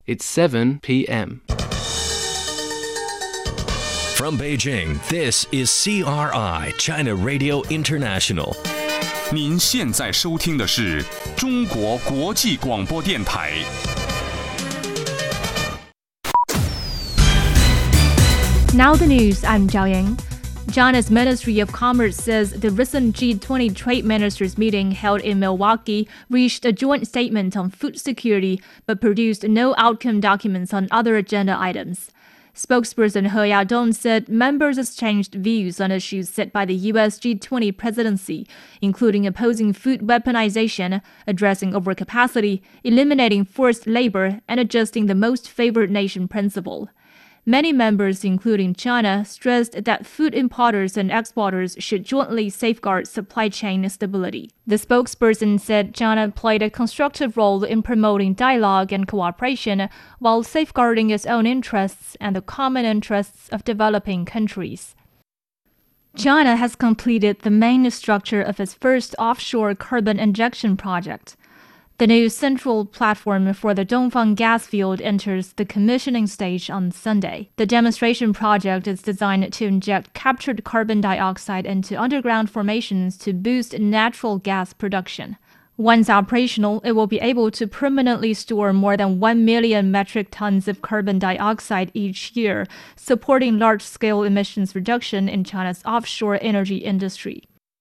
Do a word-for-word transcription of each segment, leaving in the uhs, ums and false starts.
It's seven p.m. From Beijing, this is C R I, China Radio International. 您现在收听的是中国国际广播电台。 Now the news, I'm Zhao Yang. China's Ministry of Commerce says the recent G twenty trade ministers meeting held in Milwaukee reached a joint statement on food security but produced no outcome documents on other agenda items. Spokesperson He Yadong said members exchanged views on issues set by the U S G twenty presidency, including opposing food weaponization, addressing overcapacity, eliminating forced labor, and adjusting the most favored nation principle. Many members, including China, stressed that food importers and exporters should jointly safeguard supply chain stability. The spokesperson said China played a constructive role in promoting dialogue and cooperation while safeguarding its own interests and the common interests of developing countries. China has completed the main structure of its first offshore carbon injection project. The new central platform for the Dongfang gas field enters the commissioning stage on Sunday. The demonstration project is designed to inject captured carbon dioxide into underground formations to boost natural gas production. Once operational, it will be able to permanently store more than one million metric tons of carbon dioxide each year, supporting large-scale emissions reduction in China's offshore energy industry.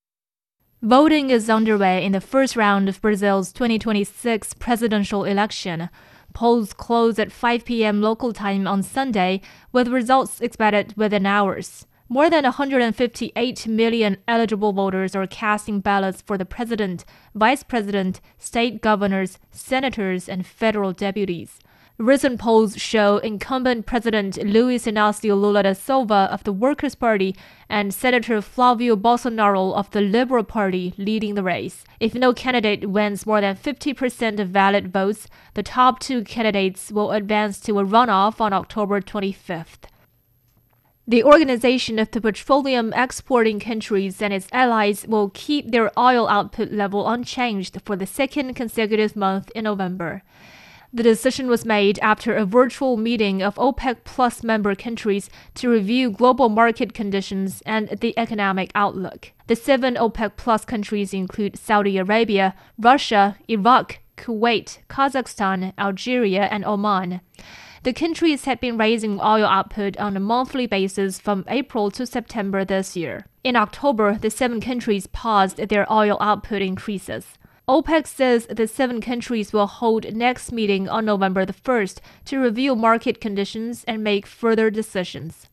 Voting is underway in the first round of Brazil's twenty twenty-six presidential election. Polls close at five p.m. local time on Sunday, with results expected within hours. More than one hundred fifty-eight million eligible voters are casting ballots for the president, vice president, state governors, senators, and federal deputies. Recent polls show incumbent President Luiz Inácio Lula da Silva of the Workers' Party and Senator Flávio Bolsonaro of the Liberal Party leading the race. If no candidate wins more than fifty percent of valid votes, the top two candidates will advance to a runoff on October twenty-fifth. The Organization of the Petroleum Exporting Countries and its allies will keep their oil output level unchanged for the second consecutive month in November. The decision was made after a virtual meeting of OPEC Plus member countries to review global market conditions and the economic outlook. The seven OPEC Plus countries include Saudi Arabia, Russia, Iraq, Kuwait, Kazakhstan, Algeria, and Oman. The countries had been raising oil output on a monthly basis from April to September this year. In October, the seven countries paused their oil output increases. OPEC says the seven countries will hold next meeting on November the first to review market conditions and make further decisions.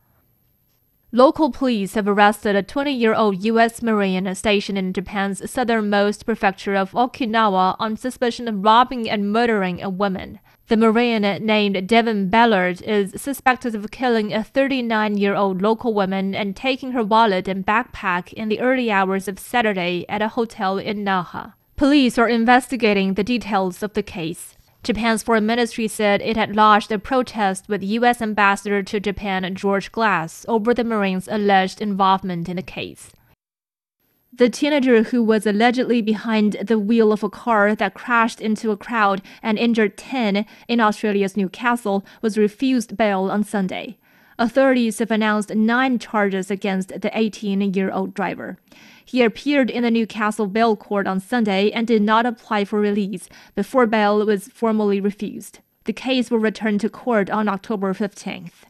Local police have arrested a twenty-year-old U S Marine stationed in Japan's southernmost prefecture of Okinawa on suspicion of robbing and murdering a woman. The Marine, named Devin Ballard, is suspected of killing a thirty-nine-year-old local woman and taking her wallet and backpack in the early hours of Saturday at a hotel in Naha. Police are investigating the details of the case. Japan's foreign ministry said it had lodged a protest with U S Ambassador to Japan George Glass over the Marine's alleged involvement in the case. The teenager who was allegedly behind the wheel of a car that crashed into a crowd and injured ten in Australia's Newcastle was refused bail on Sunday. Authorities have announced nine charges against the eighteen-year-old driver. He appeared in the Newcastle bail court on Sunday and did not apply for release before bail was formally refused. The case will return to court on October fifteenth.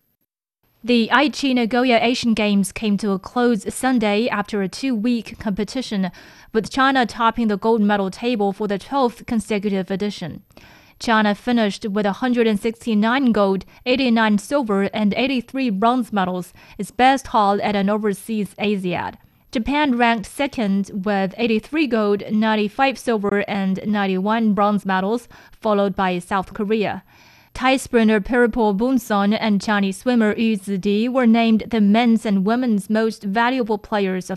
The Aichi Nagoya Asian Games came to a close Sunday after a two-week competition, with China topping the gold medal table for the twelfth consecutive edition. China finished with one hundred sixty-nine gold, eighty-nine silver, and eighty-three bronze medals, its best haul at an overseas Asiad. Japan ranked second with eighty-three gold, ninety-five silver, and ninety-one bronze medals, followed by South Korea. Thai sprinter Pirapol Bunson and Chinese swimmer Yu Zidi were named the men's and women's most valuable players of